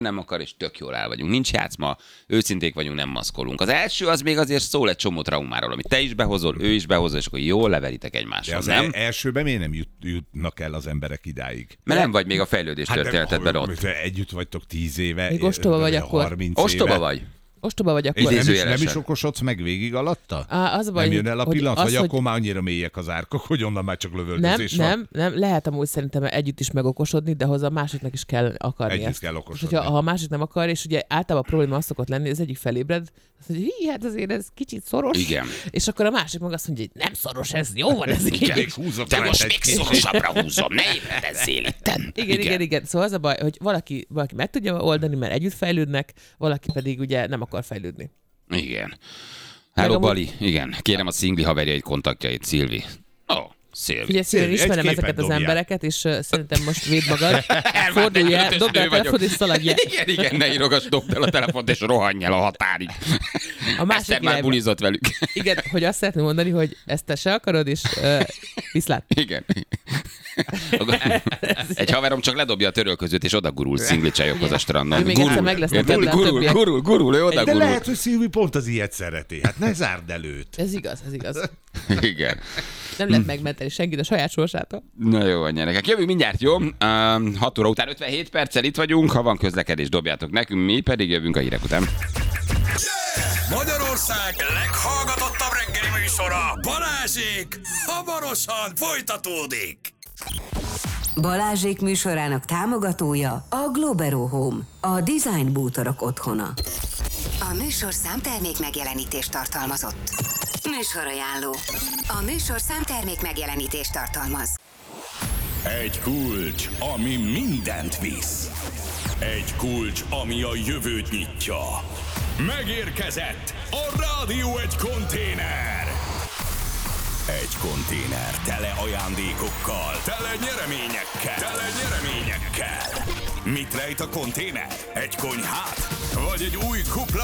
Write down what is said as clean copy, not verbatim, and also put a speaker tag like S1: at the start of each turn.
S1: nem akar, és tök jól el vagyunk. Nincs játszma, őszinték vagyunk, nem maszkolunk. Az első az még azért szól egy csomó traumáról, amit te is behozol, ő is behozol, és akkor jól leveritek egymáshoz,
S2: az
S1: nem?
S2: Elsőben miért nem jutnak el az emberek idáig?
S1: Mert nem vagy még a fejlődés történetedben ott.
S2: Együtt vagytok 10 éve,
S3: még ostoba vagy akkor.
S2: 30
S1: Ostoba
S2: éve.
S1: vagy.
S3: Ostoba vagy akkor.
S2: Nem is okosodsz meg végig alatta?
S3: Az a baj,
S2: nem jön el a pillanat, vagy
S3: hogy...
S2: akkor már annyira mélyek az árkok, hogy onnan már csak lövöldözés van?
S3: Nem, lehet amúgy szerintem együtt is megokosodni, de hozzá a másiknak is kell akarni
S2: Együtt
S3: ezt.
S2: kell okosodni.
S3: Ha a másik nem akar, és ugye általában a probléma az szokott lenni, az egyik felébred, azt mondja, hogy hát azért ez kicsit szoros.
S1: Igen.
S3: És akkor a másik meg azt mondja, hogy nem szoros ez, jó van ez így.
S1: Te most még szorosabbra húzom, ne ébredezzél itten.
S3: Igen. Szóval az a baj, hogy valaki meg tudja oldani, mert együtt fejlődnek, valaki pedig ugye nem akar fejlődni.
S1: Igen. Hello, Bali. Igen. Kérem a szingli haverjait kontaktjait, Szilvi. Szilvi.
S3: Figyelj, Szilvi, ismerem ezeket az embereket, és szerintem most védd magad. Fordulj el, dobd el a telefont, és szaladj el.
S1: Igen, ne írogass, dobd el a telefont, és rohanj el a határig.
S3: A másik
S1: Eszter már bulizott velük.
S3: Igen, hogy azt szeretném mondani, hogy ezt te se akarod, és viszlát.
S1: Igen. Egy haverom csak ledobja a törölközőt, és oda gurul szingli csajokhoz a strandon.
S3: Ő még egyszer meg lesz neked,
S1: Gurul, ő oda
S2: de
S1: gurul.
S2: lehet, hogy Szilvi pont az ilyet szereti. Hát ne zárd előtt.
S3: Ez igaz.
S1: Igen.
S3: Nem lehet megmenteni senkit a saját sorsától.
S1: Na jó, gyerekek. Jövünk mindjárt, jó? 6 óra után 57 perccel itt vagyunk. Ha van közlekedés, dobjátok nekünk, mi pedig jövünk a hírek után.
S4: Magyarország leghallgatottabb reggeli műsora, Balázsék, hamarosan folytatódik.
S5: Balázsék műsorának támogatója a Globero Home, a design bútorok otthona. A műsor számtermék megjelenítést tartalmazott. Műsorajánló. A műsor számtermék megjelenítést tartalmaz.
S4: Egy kulcs, ami mindent visz. Egy kulcs, ami a jövőt nyitja. Megérkezett a Rádió egy konténer. Egy konténer tele ajándékokkal, tele nyereményekkel. Mit rejt a konténer? Egy konyhát? Vagy egy új kupla?